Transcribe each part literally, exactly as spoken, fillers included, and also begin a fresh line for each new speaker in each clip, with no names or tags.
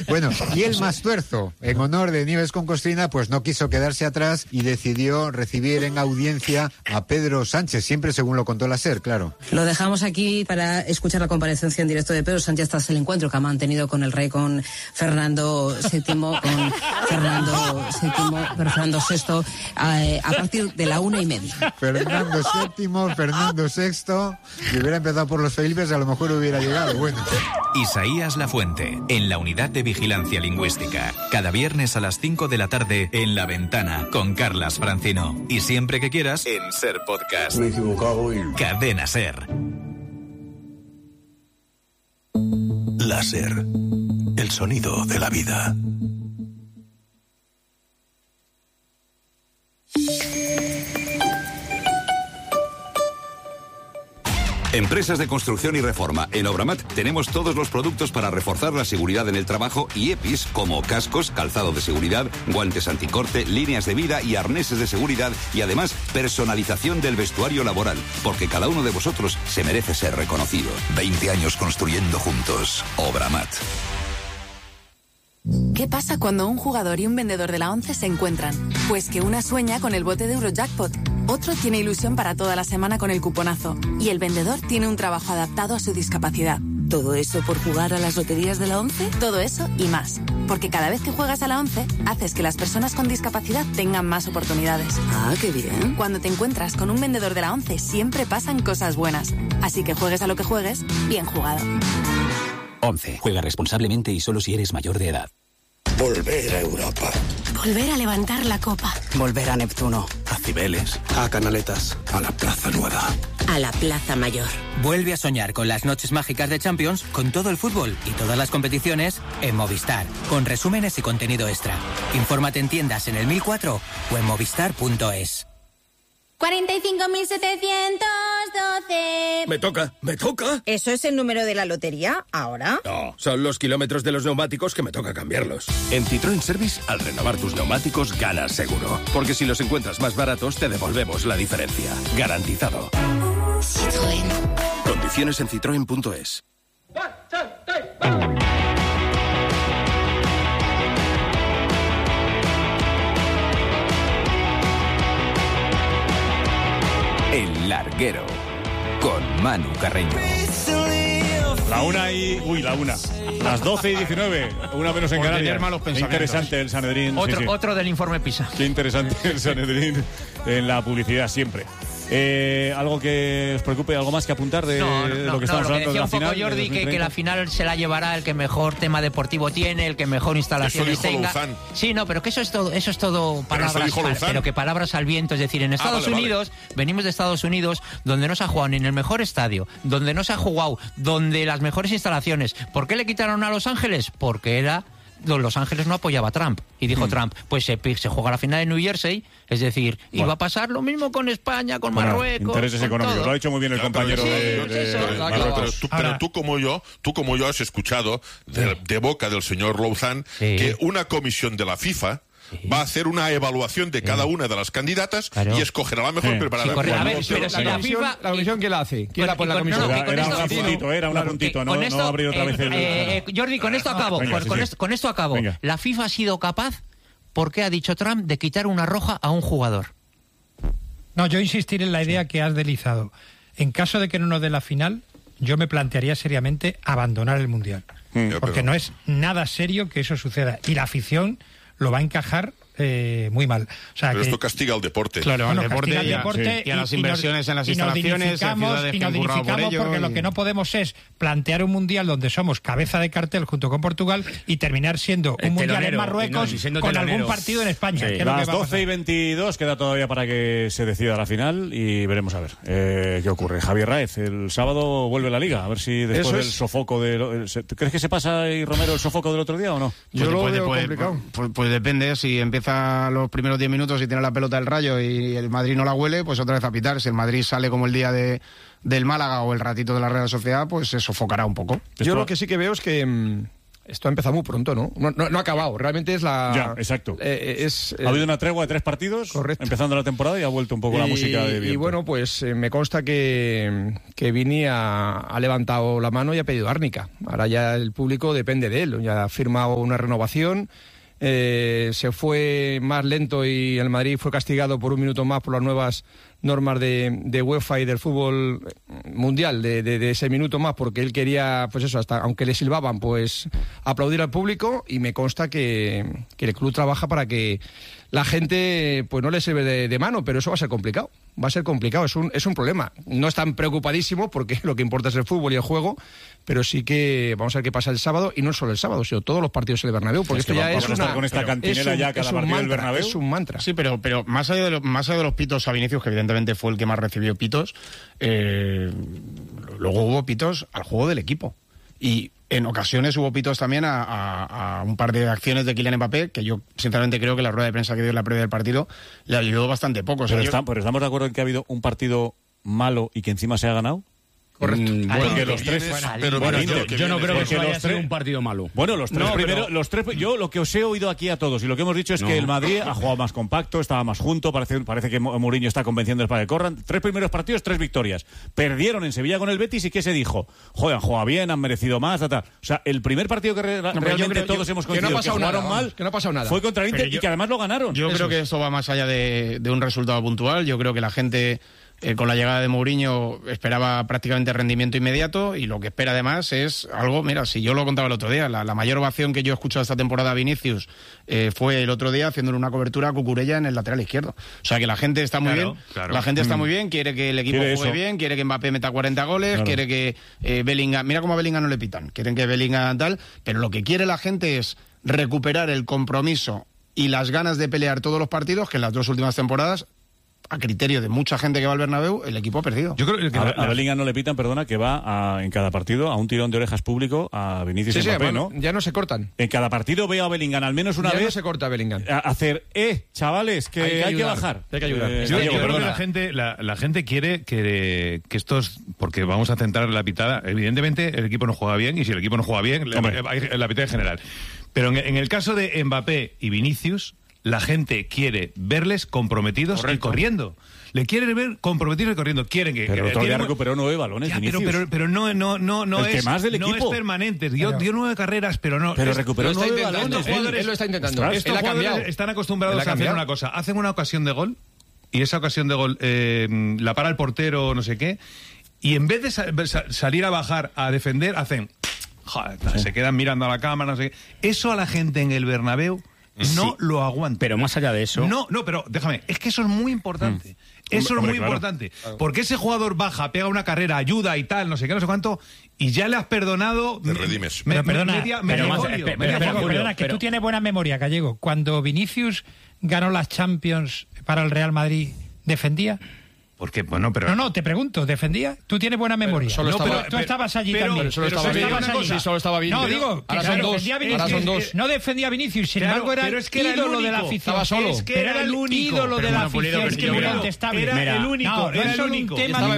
Bueno, y el Mastuerzo, en honor de Nieves con Costrina, pues no quiso quedarse atrás y decidió recibir en audiencia a Pedro Sánchez, siempre según lo contó la SER, claro.
Lo dejamos aquí para escuchar la comparecencia en directo de Pedro Sánchez tras el encuentro que ha mantenido con el rey, con Fernando séptimo, con Fernando séptimo, pero Fernando sexto, a, a partir de la una y media.
Fernando séptimo, Fernando sexto, si hubiera empezado por los Felipes a lo mejor hubiera llegado, bueno.
Isaías Lafuente, en la Unidad de Vigilancia Lingüística, cada viernes a las cinco de la tarde en La Ventana, con Carlas Francino. Y siempre que quieras, en Ser Podcast.
Me he equivocado y...
Cadena Ser.
La SER, el sonido de la vida.
Empresas de construcción y reforma. En Obramat tenemos todos los productos para reforzar la seguridad en el trabajo y E P Is como cascos, calzado de seguridad, guantes anticorte, líneas de vida y arneses de seguridad y además personalización del vestuario laboral, porque cada uno de vosotros se merece ser reconocido.
veinte años construyendo juntos. Obramat.
¿Qué pasa cuando un jugador y un vendedor de la ONCE se encuentran? Pues que una sueña con el bote de Eurojackpot, otro tiene ilusión para toda la semana con el cuponazo y el vendedor tiene un trabajo adaptado a su discapacidad. ¿Todo eso por jugar a las loterías de la ONCE? Todo eso y más. Porque cada vez que juegas a la ONCE, haces que las personas con discapacidad tengan más oportunidades.
Ah, qué bien.
Cuando te encuentras con un vendedor de la ONCE, siempre pasan cosas buenas. Así que juegues a lo que juegues, bien jugado.
ONCE. Juega responsablemente y solo si eres mayor de edad.
Volver a Europa.
Volver a levantar la copa.
Volver a Neptuno.
A Cibeles.
A Canaletas.
A la Plaza Nueva.
A la Plaza Mayor.
Vuelve a soñar con las noches mágicas de Champions, con todo el fútbol y todas las competiciones en Movistar, con resúmenes y contenido extra. Infórmate en tiendas en el mil cuatro o en movistar punto es.
cuarenta y cinco mil setecientos doce.
Me toca, me toca.
¿Eso es el número de la lotería ahora?
No, son los kilómetros de los neumáticos que me toca cambiarlos.
En Citroën Service, al renovar tus neumáticos, ganas seguro. Porque si los encuentras más baratos, te devolvemos la diferencia. Garantizado.
Citroën.
Condiciones en citroen punto es.
El Larguero, con Manu Carreño.
La una y... Uy, la una. Las doce y diecinueve. Una menos en Canarias. Qué interesante el Sanedrín.
Otro,
sí, sí.
otro del informe PISA.
Qué interesante el Sanedrín en la publicidad siempre. Eh, ¿Algo que os preocupe? ¿Algo más que apuntar de
no, no,
lo que
no,
estamos
no,
hablando
lo
de la
decía un poco
final?
Jordi, que, que la final se la llevará el que mejor tema deportivo tiene, el que mejor instalaciones tenga. Luzán. Sí, no, pero que eso es todo, eso es todo palabras, pero, pero que palabras al viento. Es decir, en Estados ah, vale, Unidos, vale. venimos de Estados Unidos, donde no se ha jugado ni en el mejor estadio, donde no se ha jugado, donde las mejores instalaciones. ¿Por qué le quitaron a Los Ángeles? Porque era... Los Ángeles no apoyaba a Trump. Y dijo mm. Trump, pues se, se juega la final en New Jersey. Es decir, bueno. iba a pasar lo mismo con España, con bueno, Marruecos.
Intereses
con
económicos.
todo.
Lo ha dicho muy bien el
claro,
compañero
sí,
de,
pues
de,
eso,
de, de
Pero, pero, tú, pero tú como yo, tú como yo has escuchado de, de boca del señor Luzán sí. que una comisión de la FIFA sí. va a hacer una evaluación de cada sí. una de las candidatas claro. y escogerá la mejor sí. preparada.
Sí, a ver, pero si la FIFA...
¿La comisión quién la hace? ¿Quién
con,
la pone la comisión?
No, era, era un apuntito, era un apuntito, no,
esto,
no abrir otra
eh,
vez el...
Eh, eh, Jordi, con esto acabo, Venga, con, sí, con, sí. Esto, con esto acabo. Venga. La FIFA ha sido capaz, porque ha dicho Trump, de quitar una roja a un jugador.
No, yo insistiré en la idea sí. que has deslizado. En caso de que no nos dé la final, yo me plantearía seriamente abandonar el Mundial. Mm, porque pero... no es nada serio que eso suceda. Y la afición lo va a encajar eh, muy mal. O sea,
pero
que,
esto castiga al deporte.
Claro,
bueno,
al deporte,
al
y, a,
deporte
sí. y a las
y,
inversiones
y nos,
en las
y
instalaciones,
nos dignificamos, y nos dignificamos por porque y... lo que no podemos es plantear un mundial donde somos cabeza de cartel junto con Portugal y terminar siendo un mundial en Marruecos no, con telonero. Algún partido en España. Sí.
Que las doce y veintidós queda todavía para que se decida la final y veremos a ver eh, qué ocurre. Javier Raez, el sábado vuelve la Liga, a ver si después Eso del es... sofoco de... ¿Crees que se pasa ahí, Romero, el sofoco del otro día o no?
Yo pues,
lo
pues,
veo
pues,
complicado.
Pues, pues depende, si empieza los primeros diez minutos y tiene la pelota del Rayo y el Madrid no la huele, pues otra vez a pitar. Si el Madrid sale como el día de, del Málaga o el ratito de la Real Sociedad, pues se sofocará un poco.
Yo lo que sí que veo es que mmm,
Esto ha empezado muy pronto, ¿no? No, no, no ha acabado, realmente es la...
Ya, exacto.
Eh, es, eh,
ha habido una tregua de tres partidos, correcto, empezando la temporada y ha vuelto un poco
y,
la música de viento.
Y bueno, pues eh, me consta que, que Vini ha, ha levantado la mano y ha pedido árnica. Ahora ya el público depende de él, ya ha firmado una renovación, eh, se fue más lento y el Madrid fue castigado por un minuto más por las nuevas normas de, de UEFA y del fútbol mundial, de, de, de ese minuto más, porque él quería, pues eso, hasta aunque le silbaban, pues aplaudir al público, y me consta que, que el club trabaja para que la gente pues no le sirve de, de mano, pero eso va a ser complicado, va a ser complicado, es un, es un problema. No están preocupadísimos porque lo que importa es el fútbol y el juego, pero sí que vamos a ver qué pasa el sábado, y no solo el sábado, sino todos los partidos en el Bernabéu, porque es esto ya es una...
con esta cantinela ya cada partido del Bernabéu.
Es un mantra.
Sí, pero, pero más, allá de lo, más allá de los pitos a Vinicius, que evidentemente fue el que más recibió pitos, eh, luego hubo pitos al juego del equipo. Y en ocasiones hubo pitos también a, a, a un par de acciones de Kylian Mbappé, que yo sinceramente creo que la rueda de prensa que dio en la previa del partido le ayudó bastante poco. O sea,
pero,
yo...
está, pero estamos de acuerdo en que ha habido un partido malo y que encima se ha ganado.
Correcto.
Mm, bueno, porque los tres,
bueno, pero bueno, yo, yo no creo que eso haya sido un partido malo.
Bueno, los tres
no,
primeros,
pero...
los tres, yo lo que os he oído aquí a todos y lo que hemos dicho es no. que el Madrid ha jugado más compacto, estaba más junto, parece, parece que Mourinho está convenciendo para que corran. Tres primeros partidos, tres victorias. Perdieron en Sevilla con el Betis y ¿qué se dijo? Joder, han jugado bien, han merecido más, tal, tal. O sea, el primer partido que re, no, realmente creo, todos yo, hemos coincidido que, no que jugaron nada, mal,
que no ha pasado nada.
Fue contra el Inter yo, y que además lo ganaron.
Yo eso creo que esto va más allá de, de un resultado puntual. Yo creo que la gente... Eh, con la llegada de Mourinho esperaba prácticamente rendimiento inmediato, y lo que espera además es algo, mira, si yo lo contaba el otro día, la, la mayor ovación que yo he escuchado esta temporada a Vinicius eh, fue el otro día haciéndole una cobertura a Cucurella en el lateral izquierdo. O sea que la gente está muy claro, bien, claro. la gente está mm. muy bien, quiere que el equipo juegue eso. bien, quiere que Mbappé meta cuarenta goles, claro. quiere que eh, Bellingham, mira cómo a Bellingham no le pitan, quieren que Bellingham tal, pero lo que quiere la gente es recuperar el compromiso y las ganas de pelear todos los partidos que en las dos últimas temporadas, a criterio de mucha gente que va al Bernabéu, el equipo ha perdido.
Yo creo que a, a Bellingham no le pitan, perdona, que va a, en cada partido a un tirón de orejas público a Vinicius sí, y Mbappé, sí, bueno,
¿no? Ya no se cortan.
En cada partido veo a Bellingham al menos una
ya
vez.
No se corta Bellingham.
A hacer, eh, chavales, que hay que, hay que bajar.
Hay que ayudar.
Eh, yo, yo creo que la gente, la, la gente quiere que, que estos, porque vamos a centrar la pitada. Evidentemente, el equipo no juega bien, y si el equipo no juega bien, la, la pitada en general. Pero en, en el caso de Mbappé y Vinicius, la gente quiere verles comprometidos Correcto. y corriendo. Le quieren ver comprometidos y corriendo. Quieren que.
Pero
que,
todavía recuperó nueve balones.
Ya, pero, pero, pero no, no, no, no
el
es.
Que más del
no
equipo.
es permanente. Dio, dio nueve carreras, pero no.
Pero
es,
recuperó nueve balones.
Él,
él lo está intentando.
Ostras, estos jugadores están acostumbrados a hacer una cosa. Hacen una ocasión de gol, y esa ocasión de gol eh, la para el portero, no sé qué, y en vez de sa salir a bajar a defender, hacen. Joder, sí. Se quedan mirando a la cámara, no sé qué. Eso a la gente en el Bernabéu no sí, lo aguanta.
Pero más allá de eso...
No, no, pero déjame, es que eso es muy importante. Mm. Eso Hombre, es muy claro. importante. Claro. Porque ese jugador baja, pega una carrera, ayuda y tal, no sé qué, no sé cuánto, y ya le has perdonado...
Te redimes.
Me, pero perdona,
media,
pero
media
más,
folio,
pero,
media
pero,
folio,
perdona, que
pero...
tú tienes buena memoria, Gallego. Cuando Vinicius ganó las Champions para el Real Madrid, ¿defendía?
Porque, bueno, pero...
No, no, te pregunto, ¿defendía? Tú tienes buena memoria.
Solo
no,
estaba,
pero, tú
pero,
estabas allí
pero,
también.
Pero solo estaba
pero
bien.
Allí.
Sí, solo estaba bien.
No, digo,
ahora,
que
son
claro,
dos,
Vinicius,
ahora son dos.
No defendía a Vinicius, sin
claro,
embargo era
pero es que
el
era
ídolo
el
de la
único.
afición.
Estaba solo.
Es que era el ídolo de la afición.
Es que era
el
único.
Era el único.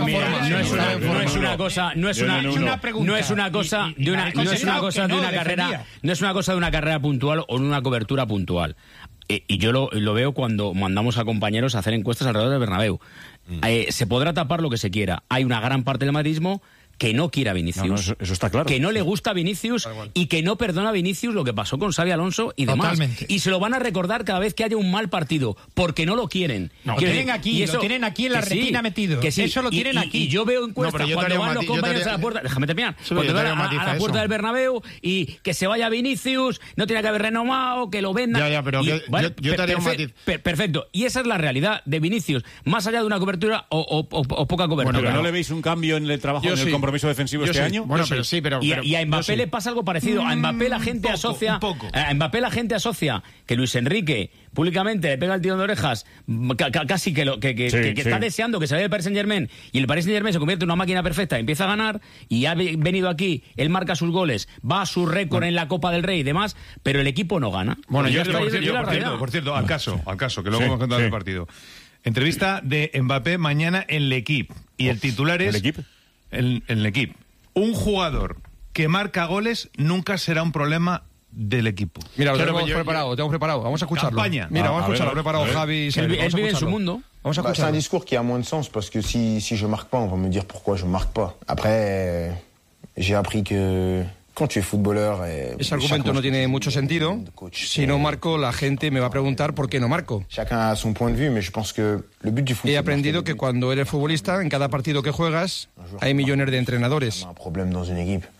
No es una, no es una cosa, no es una, no es una cosa de una, no es una cosa de una carrera, no es una cosa de una carrera puntual o una cobertura puntual. Y yo lo, lo veo cuando mandamos a compañeros a hacer encuestas alrededor del Bernabéu. Mm. Eh, se podrá tapar lo que se quiera. Hay una gran parte del madridismo que no quiere a Vinicius.
No, no, eso, eso está claro.
Que no le gusta a Vinicius y que no perdona a Vinicius lo que pasó con Xabi Alonso y demás.
Totalmente.
Y se lo van a recordar cada vez que haya un mal partido, porque no lo quieren.
No, lo tienen aquí, eso, lo tienen aquí en la retina sí, metido. Que sí, eso lo tienen
y,
aquí.
Y yo veo encuestas no, cuando van los compañeros a la puerta, déjame terminar, sí, cuando van a, a la puerta eso. del Bernabéu y que se vaya Vinicius, no tiene que haber renomado, que lo vendan.
Ya, ya, pero
y,
que,
vale,
yo, yo te haría un matiz.
Per, perfecto. Y esa es la realidad de Vinicius, más allá de una cobertura o, o, o, o poca cobertura.
Bueno, pero ¿no le veis un cambio en el trabajo, en el compromiso defensivo este año?
Bueno, pero sí, pero...
Y,
pero
y a Mbappé
sí.
le pasa algo parecido. A Mbappé la gente
poco,
asocia... A Mbappé la gente asocia que Luis Enrique públicamente le pega el tirón de orejas, ca casi que, lo, que, que, sí, que, que sí. está deseando que se vaya el Paris Saint-Germain, y el Paris Saint-Germain se convierte en una máquina perfecta, empieza a ganar, y ha venido aquí, él marca sus goles, va a su récord bueno. en la Copa del Rey y demás, pero el equipo no gana.
Bueno, yo, por, cierto, por, cierto, por cierto, al caso, al caso, que luego sí, hemos contado sí. el partido. Entrevista de Mbappé mañana en L'Equipe, y el titular es...
¿El Equipe?
En L'Equipe. Un jugador que marca goles nunca será un problema del equipo.
Mira, lo tenemos yo, preparado, yo, tenemos preparado. Vamos a escucharlo.
Campaña.
Mira,
Ah,
vamos a escucharlo.
Lo
ha preparado Javi.
Él, él vive en su mundo.
Vamos a
bah, c'est un discours qui a moins de sens parce que si, si je marque pas, on va me dire pourquoi je marque pas. Après, j'ai appris que quand tu es footballeur... Eh,
Ese argumento no tiene mucho sentido. Si no marco, la gente me va a preguntar por qué no marco.
Chacun a son point de vue, mais je pense que le but du foot...
He aprendido que cuando eres futbolista, en cada partido que juegas, hay millones de entrenadores.
Un problème dans une équipe.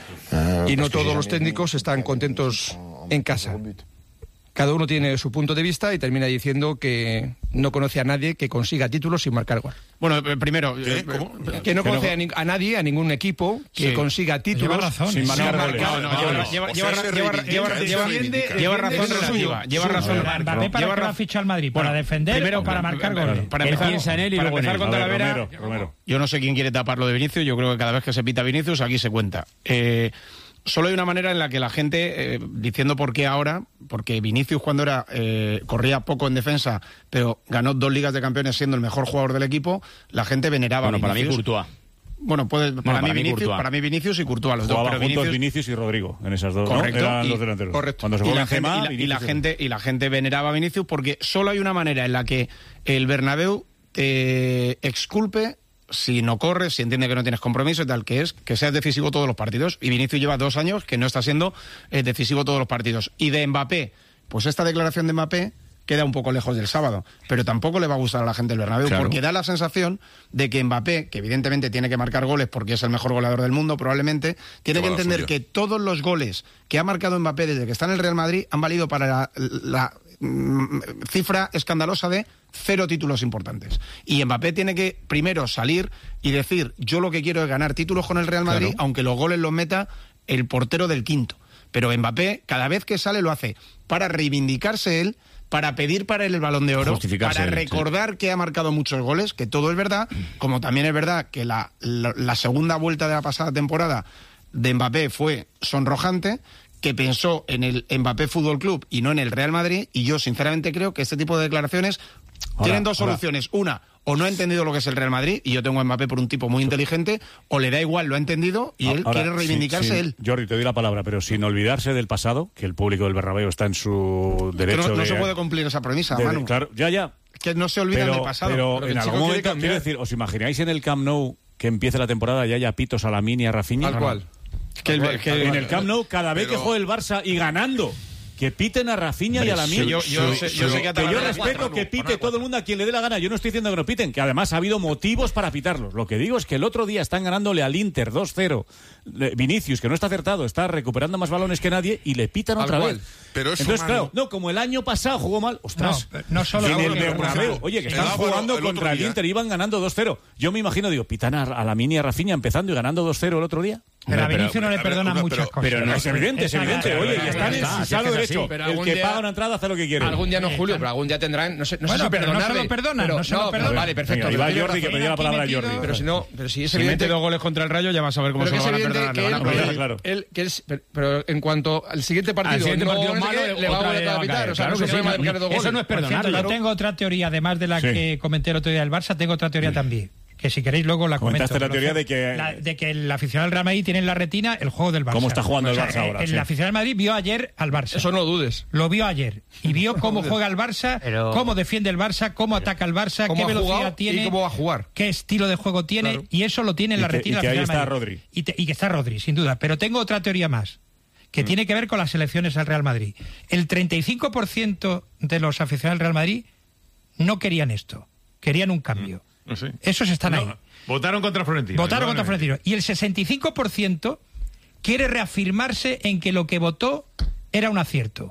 Y no todos los técnicos están contentos en casa. Cada uno tiene su punto de vista y termina diciendo que no conoce a nadie que consiga títulos sin marcar gol.
Bueno, primero...
¿Qué? Que no conoce a, ni, a nadie, a ningún equipo que sí. consiga títulos
lleva razón,
sin marcar
no,
goles.
No, no, no, lleva, lleva, lleva, lleva, lleva, lleva, lleva razón relativa. Lleva razón.
Mbappé para que va a fichar al Madrid, para defender
primero,
o para marcar goles.
Para empezar,
piensa en él y
para
luego
empezar
en él.
con Talavera,
Romero, Romero.
Yo no sé quién quiere tapar lo de Vinicius, yo creo que cada vez que se pita Vinicius aquí se cuenta. Eh... Solo hay una manera en la que la gente, eh, diciendo por qué ahora, porque Vinicius cuando era eh, corría poco en defensa, pero ganó dos Ligas de Campeones siendo el mejor jugador del equipo, la gente veneraba
bueno,
a Vinicius.
Para mí Courtois.
Bueno, puede, para,
bueno,
mí
para, mí
Vinicius, para mí Vinicius y Courtois, los
Jugaba
dos. Pero
juntos
Vinicius,
Vinicius y Rodrigo, en esas dos,
correcto,
¿no? Eran
y,
los delanteros.
Correcto.
Cuando se
y,
fue
la
Benzema,
gente, y, la, y, la gente, y la gente veneraba a Vinicius porque solo hay una manera en la que el Bernabéu te exculpe si no corres, si entiende que no tienes compromiso y tal, que es que seas decisivo todos los partidos. Y Vinicius lleva dos años que no está siendo eh, decisivo todos los partidos. Y de Mbappé, pues esta declaración de Mbappé queda un poco lejos del sábado, pero tampoco le va a gustar a la gente del Bernabéu, claro. Porque da la sensación de que Mbappé, que evidentemente tiene que marcar goles porque es el mejor goleador del mundo, probablemente, tiene que entender que todos los goles que ha marcado Mbappé desde que está en el Real Madrid han valido para la, la mm, cifra escandalosa de cero títulos importantes. Y Mbappé tiene que primero salir y decir, yo lo que quiero es ganar títulos con el Real Madrid, claro. Aunque los goles los meta el portero del quinto. Pero Mbappé, cada vez que sale, lo hace para reivindicarse él, para pedir para él el Balón de Oro, para él, recordar sí. que ha marcado muchos goles, que todo es verdad, como también es verdad que la, la, la segunda vuelta de la pasada temporada de Mbappé fue sonrojante, que pensó en el Mbappé Fútbol Club y no en el Real Madrid, y yo sinceramente creo que este tipo de declaraciones ahora, tienen dos soluciones. Ahora. Una, o no ha entendido lo que es el Real Madrid, y yo tengo a Mbappé por un tipo muy inteligente, o le da igual, lo ha entendido, y él ahora, quiere reivindicarse sí, sí. él.
Jordi, te doy la palabra, pero sin olvidarse del pasado, que el público del Bernabéu está en su derecho
no, no
de...
se puede cumplir esa premisa,
de,
Manu.
Claro, ya, ya.
Que no se olviden
pero,
del pasado.
Pero,
pero
en algún momento, quiero decir, ¿os imagináis en el Camp Nou que empiece la temporada y haya pitos a Lamine y a Rafinha?
Tal cual.
Que el, que en el Camp Nou, cada vez pero... que juegue el Barça y ganando, que piten a Rafinha y a Lamine.
Yo, yo, yo, yo sé que,
que yo respeto que pite todo el mundo a quien le dé la gana. Yo no estoy diciendo que no piten, que además ha habido motivos para pitarlos. Lo que digo es que el otro día están ganándole al Inter dos cero. Vinicius, que no está acertado, está recuperando más balones que nadie y le pitan otra vez.
Pero eso,
entonces,
Manu...
claro, no, como el año pasado jugó mal, ostras.
No, no solo
en el Bernabéu, oye, que están
el
jugando
el
contra el Inter, iban ganando dos cero. Yo me imagino, digo, pitan a, a Lamine y a Rafinha empezando y ganando dos cero el otro día.
Pero a Vinicius no le perdonan muchas cosas.
Pero no es evidente, es evidente. Oye, y están en su sano derecho. El que paga una entrada hace lo que quiere.
Algún día no, Julio, pero algún día tendrán, no sé, no
bueno,
sé si perdonarle.
No se lo perdonan, pero, no se lo perdonan.
Vale, perfecto.
Venga, va Jordi, que pedía la palabra a Jordi.
Pero si no, pero si es
si
evidente...
mete dos goles contra el Rayo, ya vas a ver cómo se lo van a perdonar.
Que él,
él,
él,
claro.
él, que es, pero en cuanto al siguiente partido,
al siguiente
no,
partido
no
malo,
que, le va a volver a pitar. O sea, no se puede marcar dos goles.
Eso no es perdonar.
Yo tengo otra teoría, además de la que comenté el otro día del Barça, tengo otra teoría también. Que si queréis luego la comento.
Comentaste la teoría de que...
La, de que el aficionado del Real Madrid tiene en la retina el juego del Barça.
¿Cómo está jugando el Barça o sea, ahora?
El,
sí.
el aficionado del Madrid vio ayer al Barça.
Eso no lo dudes.
Lo vio ayer. Y vio cómo juega el Barça,
Pero...
cómo defiende el Barça, cómo ataca el Barça, qué velocidad tiene,
y cómo va a jugar.
Qué estilo de juego tiene. Claro. Y eso lo tiene en la retina
del
Real
Madrid. Y que ahí está
Madrid.
Rodri.
Y, te, y que está Rodri, sin duda. Pero tengo otra teoría más, que mm. tiene que ver con las elecciones al Real Madrid. El treinta y cinco por ciento de los aficionados del Real Madrid no querían esto. Querían un cambio.
Mm. Sí.
Esos están
no.
ahí.
Votaron contra Florentino.
Votaron contra Florentino. Y el sesenta y cinco por ciento quiere reafirmarse en que lo que votó era un acierto.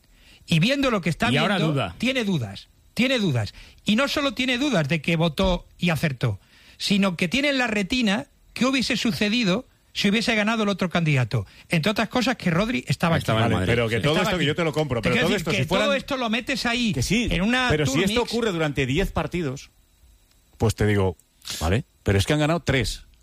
Y viendo lo que está
y
viendo,
ahora duda.
tiene dudas. Tiene dudas. Y no solo tiene dudas de que votó y acertó, sino que tiene en la retina qué hubiese sucedido si hubiese ganado el otro candidato. Entre otras cosas, que Rodri estaba,
estaba
aquí.
Vale, pero que todo
estaba
esto
aquí.
que yo te lo compro. Pero
te
todo
decir,
esto,
que
si fueran...
todo esto lo metes ahí
que sí,
en una
pero si esto
mix.
ocurre durante diez partidos, pues te digo, vale, pero es que han ganado tres.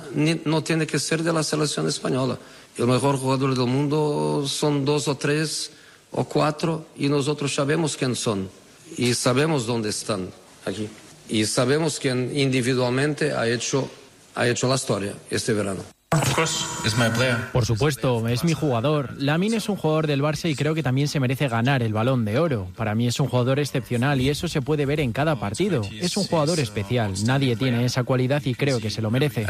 persona ni, no tiene que ser de la selección española. El mejor jugador del mundo son dos o tres o cuatro y nosotros sabemos quién son y sabemos dónde están aquí. Y sabemos quién individualmente ha hecho, ha hecho la historia este verano.
Por supuesto, es mi jugador. Lamine es un jugador del Barça y creo que también se merece ganar el Balón de Oro. Para mí es un jugador excepcional y eso se puede ver en cada partido. Es un jugador especial. Nadie tiene esa cualidad y creo que se lo merece.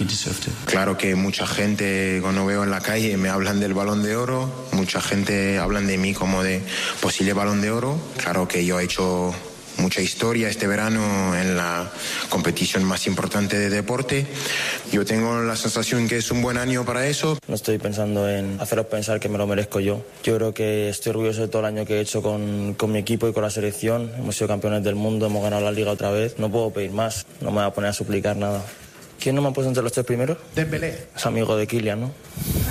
Claro que mucha gente cuando veo en la calle me hablan del Balón de Oro. Mucha gente hablan de mí como de posible Balón de Oro. Claro que yo he hecho mucha historia este verano en la competición más importante de deporte. Yo tengo la sensación que es un buen año para eso.
No estoy pensando en haceros pensar que me lo merezco yo. Yo creo que estoy orgulloso de todo el año que he hecho con, con mi equipo y con la selección. Hemos sido campeones del mundo, hemos ganado la Liga otra vez. No puedo pedir más, no me voy a poner a suplicar nada. ¿Quién no me ha puesto entre los tres primeros? Dembélé. Es amigo de Kylian, ¿no?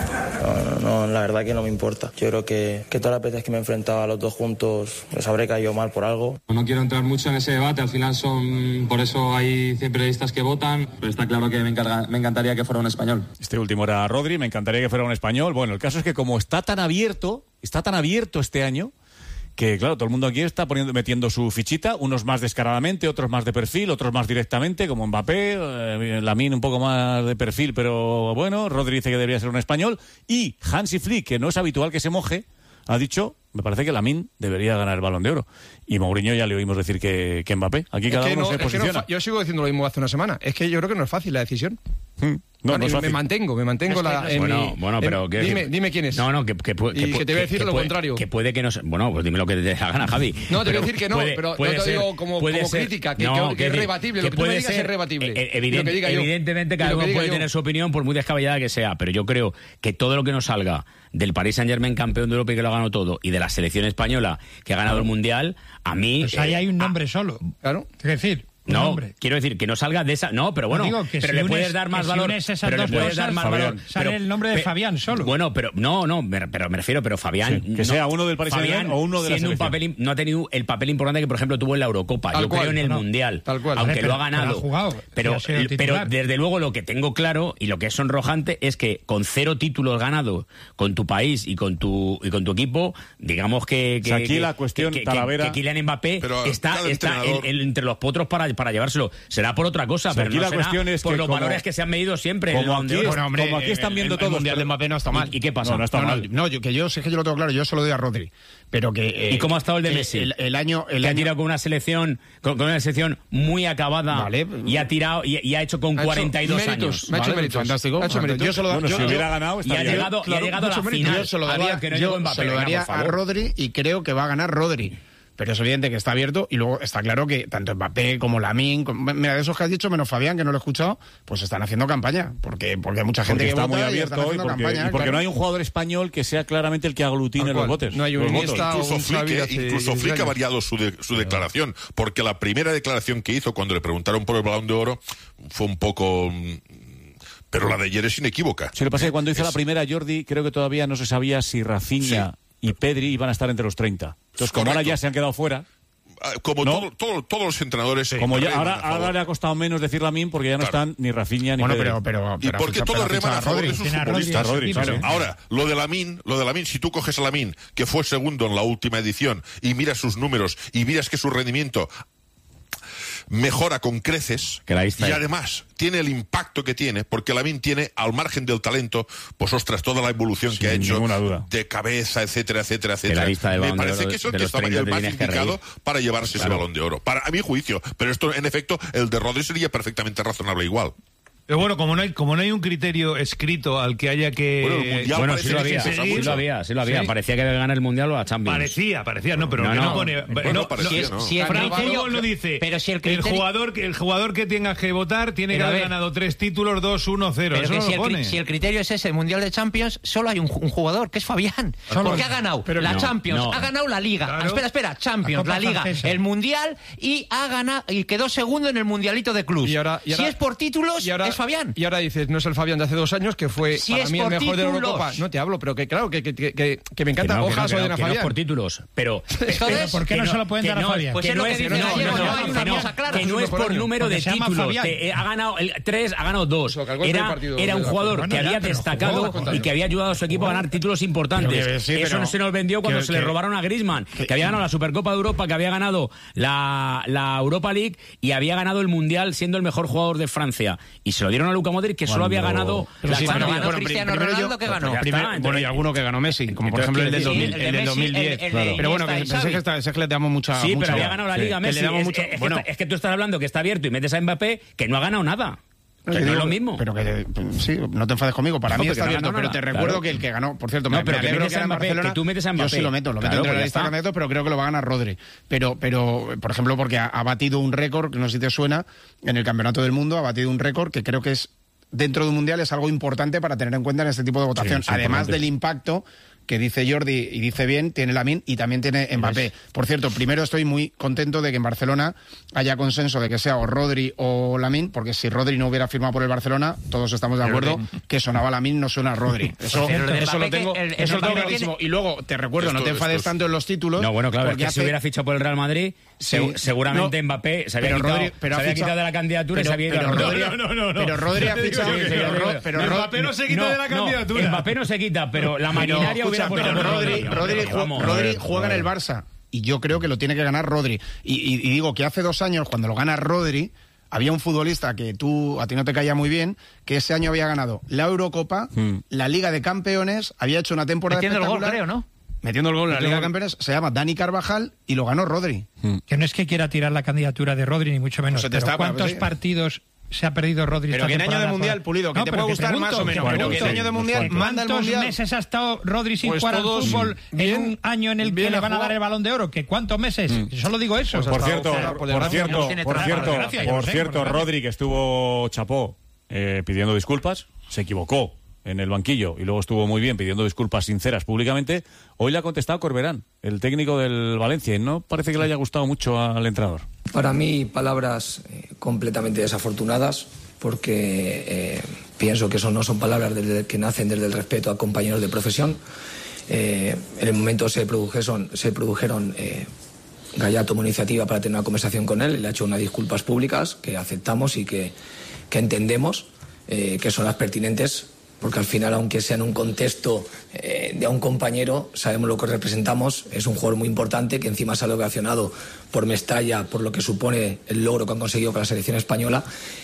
No, no, no, la verdad que no me importa. Yo creo que, que todas las veces que me he enfrentado a los dos juntos les habré caído mal por algo.
No quiero entrar mucho en ese debate, al final son, por eso hay cien periodistas que votan, pero está claro que me, encarga, me encantaría que fuera un español.
Este último era Rodri, me encantaría que fuera un español. Bueno, el caso es que como está tan abierto, está tan abierto este año, que claro, todo el mundo aquí está poniendo, metiendo su fichita, unos más descaradamente, otros más de perfil, otros más directamente, como Mbappé, eh, Lamine un poco más de perfil, pero bueno, Rodri dice que debería ser un español, y Hansi Flick, que no es habitual que se moje, ha dicho, me parece que Lamine debería ganar el Balón de Oro. Y Mourinho ya le oímos decir que, que Mbappé. Aquí cada uno
no,
se posiciona.
No, yo sigo diciendo lo mismo hace una semana. Es que yo creo que no es fácil la decisión.
Hmm. No, no es fácil.
Me mantengo, me mantengo.
Es que
la,
no es bueno,
mi,
bueno, pero
en,
que,
dime, dime quién es.
No, no, que, que, que,
y que te voy a decir
que,
lo
que
contrario.
Que puede que no sea. Bueno, pues dime lo que te dé la gana, Javi.
No, te voy a decir que no, puede, pero puede no te
ser,
digo como, como
ser,
crítica, que,
no,
que, que es rebatible. Lo que tú me digas es rebatible.
Eh, evident, que diga evidentemente cada uno puede yo. tener su opinión, por muy descabellada que sea, pero yo creo que todo lo que nos salga del Paris Saint-Germain campeón de Europa y que lo ha ganado todo, y de la selección española que ha ganado
claro.
el Mundial, a mí...
Pues ahí eh, hay un nombre ah, solo.
Claro.
Es decir...
No,
nombre.
quiero decir que no salga de esa. No, pero bueno,
no
pero
si
le
unes,
puedes dar más valor.
Si esas
pero
dos
le puedes
cosas,
dar más
Fabián,
valor.
Sale
pero,
el nombre de
pe,
Fabián solo.
Bueno, pero no, no, me, pero me refiero, pero Fabián.
Sí, que
no,
sea uno del Paris Saint-Germain o uno de la selección.
Un papel, no ha tenido el papel importante que, por ejemplo, tuvo en la Eurocopa.
Tal
Yo
cual,
creo en el
no,
Mundial.
Tal cual.
Aunque
pero,
lo ha ganado.
Pero, ha jugado,
pero, pero desde luego lo que tengo claro y lo que es sonrojante es que con cero títulos ganados con tu país y con tu y con tu equipo, digamos que. que
o sea, aquí
que,
la cuestión,
que,
Talavera.
Que, que Kylian Mbappé está, está el, el, entre los potros para, para llevárselo. Será por otra cosa. Pero
aquí
no
la cuestión es
por
que
los
como,
valores que se han medido siempre.
Como,
el
aquí, es, bueno, hombre, como aquí están viendo
el,
todos.
El Mundial de Mbappé no está mal.
¿Y, ¿y qué pasa?
No, no está
no,
mal.
No, no, yo, que yo sé que yo lo tengo claro, yo se lo doy a Rodri. Pero que, eh,
¿Y cómo ha estado el de Messi?
El, el, el año... El
que
año...
ha tirado con una selección con, con una selección muy acabada vale. y ha tirado y, y ha hecho con ha cuarenta y dos
hecho
años.
Me ha hecho méritos.
Fantástico.
Ha hecho méritos.
Yo se lo,
bueno,
yo,
si
yo,
hubiera ganado...
Y ha llegado,
claro,
y ha llegado a la final.
Yo se lo daría,
que no
yo
Mbappé,
se lo daría
venga,
a Rodri y creo que va a ganar Rodri. Pero es evidente que está abierto y luego está claro que tanto Mbappé como Lamine, mira, de esos que has dicho, menos Fabián, que no lo he escuchado, pues están haciendo campaña. Porque, porque hay mucha gente
porque
que
está
vota
muy abierto
y,
y porque,
campaña,
y porque
claro.
no hay un jugador español que sea claramente el que aglutine los votos.
No hay un
Iniesta, incluso Flick, eh, incluso Flick ha variado su, de, su declaración, porque la primera declaración que hizo cuando le preguntaron por el Balón de Oro fue un poco... Pero la de ayer es inequívoca.
Se le pasa que cuando hizo es... la primera, Jordi, creo que todavía no se sabía si Rafinha sí. y Pedri iban a estar entre los treinta. Entonces, como ahora ya se han quedado fuera...
Como
¿no?
todo, todo, todos los entrenadores.
Como ya, ahora, ahora le ha costado menos decir Lamine porque ya no claro. están ni Rafinha ni
bueno,
Pedri.
pero, pero, pero,
y porque todos reman a favor de sus futbolistas.
Rodri,
claro. Sí. Ahora, lo de Lamine, lo de Lamine, si tú coges a Lamine, que fue segundo en la última edición, y miras sus números y miras que su rendimiento mejora con creces
que la
y además tiene el impacto que tiene, porque Lamine tiene, al margen del talento, pues ostras, toda la evolución
Sin
que ha hecho
duda.
de cabeza, etcétera, etcétera, etcétera.
Me
parece
oro,
que es el que estaba el más indicado para llevarse claro. ese Balón de Oro. Para a mi juicio, pero esto en efecto, el de Rodri sería perfectamente razonable igual.
Pero bueno, como no hay como no hay un criterio escrito al que haya que...
Bueno, el mundial
bueno sí, lo había, sí, sí lo había, sí lo había. ¿Sí? Parecía que ganar el Mundial o la Champions.
Parecía, parecía, no, pero no, que no, no pone...
Bueno, no, parecía,
no.
no.
Si el criterio no dice...
Pero si el, criterio...
el, jugador, el jugador que tenga que votar tiene pero que haber ganado tres títulos, dos, uno, cero.
Pero
eso
que
no
si,
lo pone.
El, si el criterio es ese, el Mundial de Champions, solo hay un, un jugador, que es Fabián. Solo porque ha ganado pero la no, Champions, no. ha ganado la Liga. Claro. Espera, espera, Champions, la, la Liga, francesa. El Mundial y ha ganado y quedó segundo en el Mundialito de Clubs.
Y ahora, y ahora,
si es por títulos,
y ahora,
es Fabián.
Y ahora dices, no es el Fabián de hace dos años, que fue
si
para mí el mejor títulos. de la Eurocopa. No te hablo, pero que claro, que, que, que, que me encanta.
Que no,
Ojalá
que no,
den a
que
Fabián.
No por títulos, pero...
pero ¿por qué no, no se lo pueden dar a Fabián?
Pues es lo que dice
no, no, no, que no es por número de títulos. Ha ganado tres, ha ganado dos. Era, era un jugador bueno, que ya, había destacado y que había ayudado a su equipo a ganar títulos importantes. Sí, Eso no se nos vendió cuando que, se le robaron a Griezmann, que, que había ganado la Supercopa de Europa, que había ganado la, la Europa League y había ganado el Mundial siendo el mejor jugador de Francia. Y se lo lo dieron a Luka Modric, que solo había ganado...
Pero
la
sí,
Champions.
bueno, Cristiano Ronaldo, ¿qué ganó?
Primero, bueno, y alguno que ganó Messi, como por ejemplo el del, dos mil, el del dos mil diez. El, el, el pero bueno, que pensé que, está, es que le damos mucha...
Sí,
mucha,
pero había ganado la Liga
sí,
Messi.
Le damos
es,
mucho,
es,
bueno.
es, que, es que tú estás hablando que está abierto y metes a Mbappé, que no ha ganado nada. Que
que
no
digo,
es lo mismo.
Pero que, sí, no te enfades conmigo. Para
no,
mí está
no
abierto, pero
nada,
te recuerdo
claro.
que el que ganó, por cierto,
no,
me,
pero
me
que
alegro
metes
que
a Mbappé,
Barcelona,
que tú metes a Mbappé.
Yo sí lo meto, lo meto
claro,
entre la
pues
lista de candidatos, pero creo que lo va a ganar Rodri. Pero, pero por ejemplo, porque ha, ha batido un récord, que no sé si te suena, en el Campeonato del Mundo, ha batido un récord que creo que es, dentro de un Mundial, es algo importante para tener en cuenta en este tipo de votación. Sí, Además importante. del impacto que dice Jordi y dice bien, tiene Lamine y también tiene Mbappé. Por cierto, primero estoy muy contento de que en Barcelona haya consenso de que sea o Rodri o Lamine, porque si Rodri no hubiera firmado por el Barcelona, todos estamos de acuerdo que sonaba Lamine, no suena Rodri. Eso, eso lo tengo, el, el eso lo tengo clarísimo. Tiene... Y luego, te recuerdo, esto, no te enfades es... tanto en los títulos.
No, bueno, claro, es que hace... si hubiera fichado por el Real Madrid, sí, seguramente no, Mbappé se había, quitado, Rodri, pero se había fichado... quitado de la candidatura pero, y se había ido a Rodri.
No, no, no, no.
Pero Rodri ha fichado...
Pero Mbappé no se quita de la candidatura.
Mbappé no se quita, pero la maquinaria hubiera puesto
Rodri. Rodri, vamos, Rodri juega en el Barça y yo creo que lo tiene que ganar Rodri. Y, y, y digo que hace dos años, cuando lo gana Rodri, había un futbolista que tú a ti no te caía muy bien, que ese año había ganado la Eurocopa, mm. la Liga de Campeones, había hecho una temporada
Metiendo
espectacular.
el gol, creo, ¿no?
Metiendo el gol en la Liga de Campeones, se llama Dani Carvajal y lo ganó Rodri.
Mm. Que no es que quiera tirar la candidatura de Rodri, ni mucho menos.
No
pero
está,
¿cuántos
sí.
partidos se ha perdido Rodri
pero
esta
que en
temporada?
año de Mundial, Pulido, que no, te puede gustar pregunto, más o menos, pero que en año de Mundial manda el Mundial.
¿Cuántos meses ha estado Rodri sin
pues
jugar al fútbol bien, en un año en el que le van a dar el Balón de Oro? ¿Que cuántos meses? Mm. Solo digo eso.
Pues por cierto, por, por cierto, por cierto, por cierto, Rodri, que estuvo chapó eh, pidiendo disculpas, se equivocó en el banquillo y luego estuvo muy bien pidiendo disculpas sinceras públicamente. Hoy le ha contestado Corberán, el técnico del Valencia, y no parece que le haya gustado mucho al entrenador.
Para mí, palabras eh, completamente desafortunadas, porque eh, pienso que eso no son palabras desde, que nacen desde el respeto a compañeros de profesión. Eh, en el momento se produjeron, se produjeron eh, Gallá tomó iniciativa para tener una conversación con él, le ha hecho unas disculpas públicas que aceptamos y que, que entendemos eh, que son las pertinentes, porque al final, aunque sea en un contexto eh, de a un compañero, sabemos lo que representamos, es un jugador muy importante que encima sale ovacionado por Mestalla, por lo que supone el logro que han conseguido con la selección española,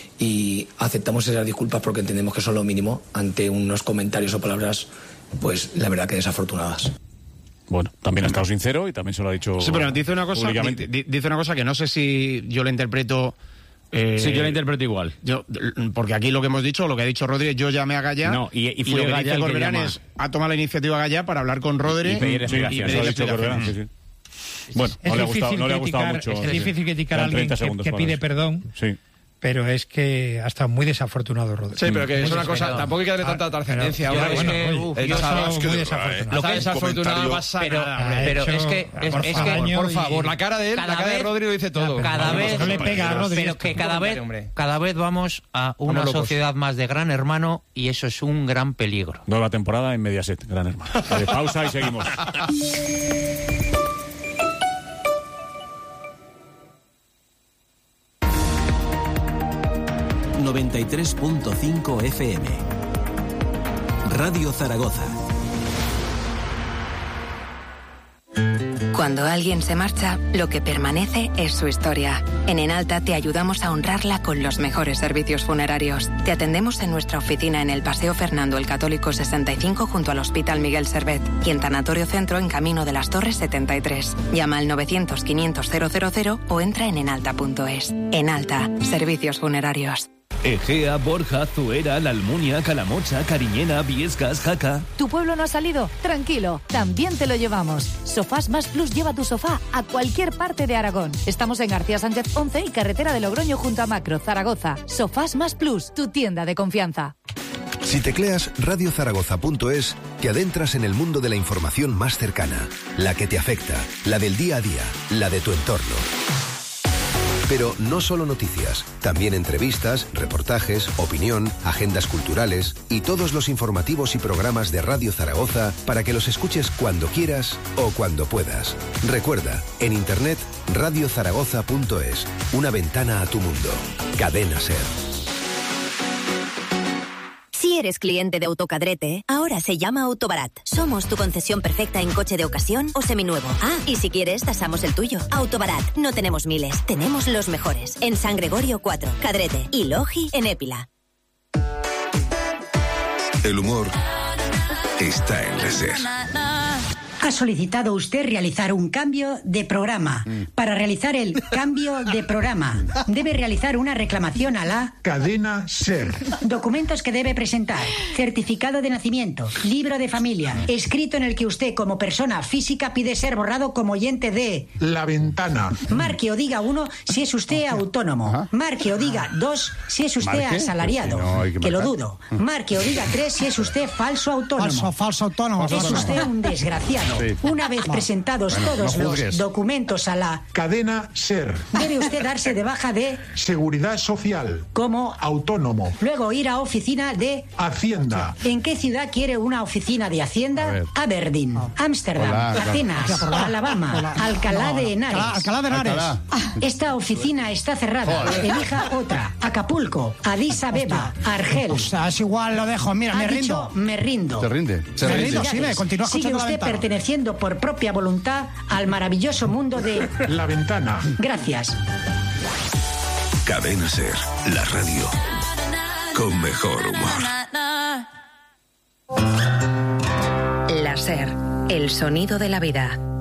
y aceptamos esas disculpas porque entendemos que son lo mínimo ante unos comentarios o palabras, pues la verdad que desafortunadas.
Bueno, también ha estado sincero y también se lo ha dicho.
Sí, pero dice una cosa, dice una cosa que no sé si yo la interpreto.
Eh, sí, yo la interpreto igual.
Yo, porque aquí lo que hemos dicho, lo que ha dicho Rodri, yo llamé a Gallá.
No, y, y, fue
y lo que
Gallá
dice Corberán es, ha tomado la iniciativa Gallá para hablar con Rodri
y pedir explicaciones.
Eso ha dicho Corberán, sí, sí. Bueno,
es
no le ha gustado, no le ha gustado mucho.
Es difícil criticar a alguien que, que pide perdón.
Sí.
Pero es que ha estado muy desafortunado Rodri.
Sí, pero que es una cosa, tampoco hay que darle tanta trascendencia.
Ahora es que muy desafortunado.
Lo que es desafortunado pasa
pero,
nada.
Pero es que, es,
por,
es
favor,
que
por favor, la cara de él, la cara de Rodri lo dice todo.
Cada vez,
no le pega a Rodri.
Pero que cada vez, cada vez vamos a una sociedad más de Gran Hermano y eso es un gran peligro.
Nueva temporada en Mediaset, Gran Hermano. De pausa y seguimos.
noventa y tres punto cinco F M. Radio Zaragoza.
Cuando alguien se marcha, lo que permanece es su historia. En Enalta te ayudamos a honrarla con los mejores servicios funerarios. Te atendemos en nuestra oficina en el Paseo Fernando el Católico sesenta y cinco junto al Hospital Miguel Servet y en Tanatorio Centro en Camino de las Torres setenta y tres. Llama al novecientos quinientos cero cero cero o entra en enalta punto es. Enalta, servicios funerarios.
Egea, Borja, Zuera, La Almunia, Calamocha, Cariñena, Viescas, Jaca.
¿Tu pueblo no ha salido? Tranquilo, también te lo llevamos. Sofás Más Plus lleva tu sofá a cualquier parte de Aragón. Estamos en García Sánchez once y carretera de Logroño junto a Macro, Zaragoza. Sofás Más Plus, tu tienda de confianza.
Si tecleas radio zaragoza punto es, te adentras en el mundo de la información más cercana, la que te afecta, la del día a día, la de tu entorno. Pero no solo noticias, también entrevistas, reportajes, opinión, agendas culturales y todos los informativos y programas de Radio Zaragoza para que los escuches cuando quieras o cuando puedas. Recuerda, en internet radio zaragoza punto es, una ventana a tu mundo. Cadena SER.
Si eres cliente de Autocadrete, ahora se llama Autobarat. Somos tu concesión perfecta en coche de ocasión o seminuevo. Ah, y si quieres, tasamos el tuyo. Autobarat. No tenemos miles, tenemos los mejores. En San Gregorio cuatro, Cadrete y Logi en Épila.
El humor está en la SER.
Ha solicitado usted realizar un cambio de programa. Para realizar el cambio de programa, debe realizar una reclamación a la
cadena SER.
Documentos que debe presentar: certificado de nacimiento, libro de familia, escrito en el que usted como persona física pide ser borrado como oyente de
La Ventana.
Marque o diga uno si es usted autónomo. Marque o diga dos si es usted
¿Marque?
asalariado.
Pues si no, hay que
que lo
marcar.
dudo. Marque o diga tres si es usted falso autónomo.
Falso, falso autónomo.
Es
falso
usted
autónomo.
un desgraciado.
Sí.
Una vez
No.
presentados
Bueno,
todos
no
los
juzgues.
documentos a la
Cadena SER.
debe usted darse de baja de
Seguridad Social.
como
Autónomo.
luego ir a oficina de
Hacienda.
¿En qué ciudad quiere una oficina de Hacienda?
A ver.
Aberdeen, Ámsterdam,
Hola, claro.
Atenas,
Ya, por la-
Alabama,
por la-
Alcalá
no,
de
no.
Henares.
Alcalá- Alcalá de Henares. Alcalá.
Esta oficina está cerrada.
Joder.
Elija otra. Acapulco, Addis Abeba, Argel.
O sea, es igual, lo dejo. Mira,
Ha
me
dicho,
rindo.
me rindo.
Te rinde. Se Me rindo, sí, me continúa
Sigue
escuchando La
usted
Ventana.
perteneciendo por propia voluntad al maravilloso mundo de
La Ventana.
Gracias.
Cadena SER, la radio con mejor humor.
La SER, el sonido de la vida.